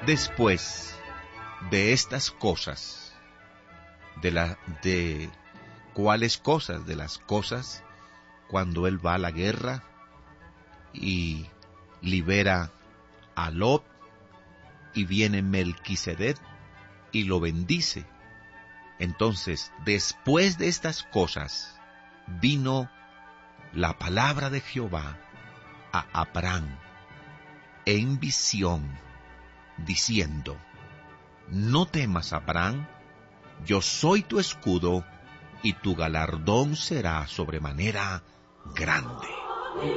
Después de estas cosas, de cuáles cosas, de las cosas cuando él va a la guerra y libera a Lot, y viene Melquisedec y lo bendice. Entonces, después de estas cosas, vino la palabra de Jehová a Abraham en visión, diciendo: No temas, Abraham, yo soy tu escudo, y tu galardón será sobremanera grande.